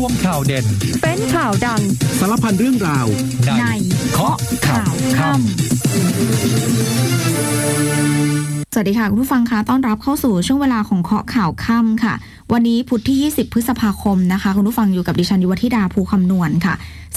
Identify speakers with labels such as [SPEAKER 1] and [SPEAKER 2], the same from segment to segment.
[SPEAKER 1] วมข่าวเด่น
[SPEAKER 2] เป็นข่าวดัง
[SPEAKER 3] สารพันเรื่องราว
[SPEAKER 2] ในเคาะข่าวค่ำสวัสดีค่ะคุณผู้ฟังคะต้อนรับเข้าสู่ช่วงเวลาของเคาะข่าวค่ำค่ะวันนี้พุธที่20พฤษภาคมนะคะคุณผู้ฟังอยู่กับดิฉันยุวธิดาภูคำนวณค่ะ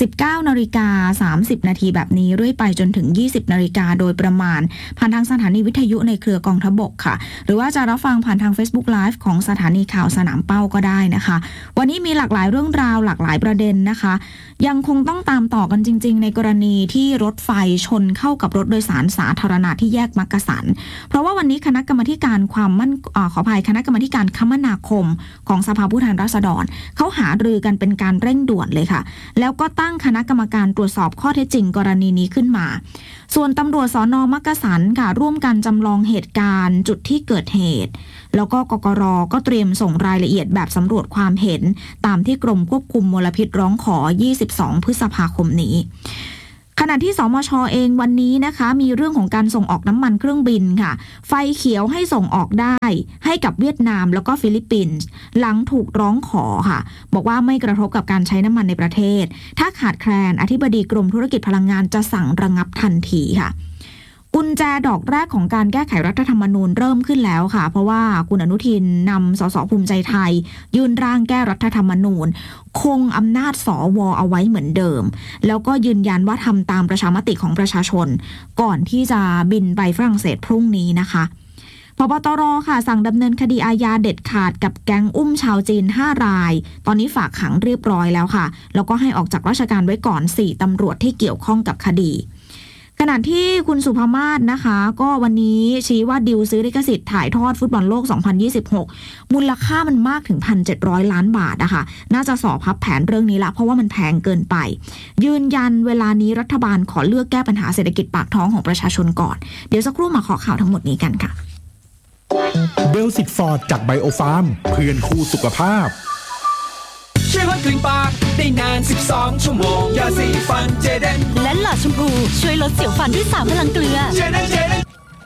[SPEAKER 2] 19:30 นาทีแบบนี้เรื่อยไปจนถึง 20 นาฬิกาโดยประมาณผ่านทางสถานีวิทยุในเครือกองทัพบกค่ะหรือว่าจะรับฟังผ่านทาง Facebook Live ของสถานีข่าวสนามเป้าก็ได้นะคะวันนี้มีหลากหลายเรื่องราวหลากหลายประเด็นนะคะยังคงต้องตามต่อกันจริงๆในกรณีที่รถไฟชนเข้ากับรถโดยสารสาธารณะที่แยกมักกะสันเพราะว่าวันนี้คณะกรรมาธิการขออภัยคณะกรรมาธิการคมนาคมของสภาผู้แทนราษฎรเขาหารือกันเป็นการเร่งด่วนเลยค่ะแล้วก็ตั้งคณะกรรมการตรวจสอบข้อเท็จจริงกรณีนี้ขึ้นมาส่วนตำรวจสน.มักกะสันค่ะร่วมกันจำลองเหตุการณ์จุดที่เกิดเหตุแล้วก็กกร.ก็เตรียมส่งรายละเอียดแบบสำรวจความเห็นตามที่กรมควบคุมมลพิษร้องขอ22พฤษภาคมนี้ขณะที่สมช.เองวันนี้นะคะมีเรื่องของการส่งออกน้ำมันเครื่องบินค่ะไฟเขียวให้ส่งออกได้ให้กับเวียดนามแล้วก็ฟิลิปปินส์หลังถูกร้องขอค่ะบอกว่าไม่กระทบกับการใช้น้ำมันในประเทศถ้าขาดแคลนอธิบดีกรมธุรกิจพลังงานจะสั่งระงับทันทีค่ะกุญแจดอกแรกของการแก้ไขรัฐธรรมนูญเริ่มขึ้นแล้วค่ะเพราะว่าคุณอนุทินนำสสภูมิใจไทยยื่นร่างแก้รัฐธรรมนูญคงอำนาจสว.เอาไว้เหมือนเดิมแล้วก็ยืนยันว่าทำตามประชามติของประชาชนก่อนที่จะบินไปฝรั่งเศสพรุ่งนี้นะคะผบ.ตร.ค่ะสั่งดำเนินคดีอาญาเด็ดขาดกับแก๊งอุ้มชาวจีน5 รายตอนนี้ฝากขังเรียบร้อยแล้วค่ะแล้วก็ให้ออกจากราชการไว้ก่อน4ตำรวจที่เกี่ยวข้องกับคดีขณะที่คุณสุภมาศนะคะก็วันนี้ชี้ว่าดีลซื้อลิขสิทธิ์ถ่ายทอดฟุตบอลโลก2026มูลค่ามันมากถึง 1,700 ล้านบาทนะคะน่าจะสอบพับแผนเรื่องนี้ละเพราะว่ามันแพงเกินไปยืนยันเวลานี้รัฐบาลขอเลือกแก้ปัญหาเศรษฐกิจปากท้องของประชาชนก่อนเดี๋ยวสักครู่มาขอข่าวทั้งหมดนี้กันค่ะ
[SPEAKER 3] เบลสิตฟอร์ดจากไบโอฟาร์มเพื่อนคู่สุขภาพ
[SPEAKER 4] ช่วยลดกลิ่นปากได้นาน12ชั่วโมงยาสีฟันเจเดน
[SPEAKER 5] และหลอดชมพูช่วยลดเสียวฟันด้วย3พลังเกลือ
[SPEAKER 4] เจเดน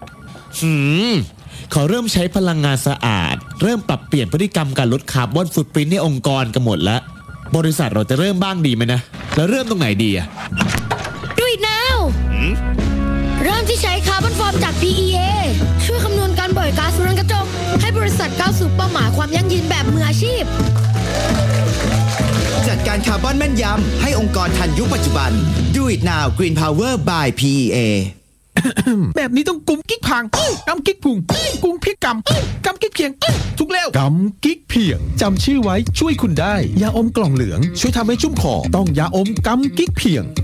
[SPEAKER 6] เขาเริ่มใช้พลังงานสะอาดเริ่มปรับเปลี่ยนพฤติกรรมการลดคาร์บอนฟุตพริ้นท์ในองค์กรกันหมดแล้วบริษัทเราจะเริ่มบ้างดีไหมนะแล้วเริ่มตรงไหนดีอะ
[SPEAKER 5] Do it now เริ่มที่ใช้คาร์บอนฟอร์มจาก PEA ช่วยคำนวณการปล่อยก๊าซเรือนกระจกให้บริษัทก้าวสู่เป้าหมายความยั่งยืนแบบมืออาชีพ
[SPEAKER 7] จัดการคาร์บอนแม่นยำให้องค์กรทันยุคปัจจุบัน Do it now Green Power by PEA
[SPEAKER 8] แบบนี้ต้องกุมกิ๊กพังกำกิ๊กพุงกุมพริกกำกิ๊กเพียงทุกแล้ว
[SPEAKER 3] กำกิ๊กเพียงจำชื่อไว้ช่วยคุณได้ยาอมกล่องเหลืองช่วยทำให้ชุ่มคอต้องยาอมกำกิ๊กเพียง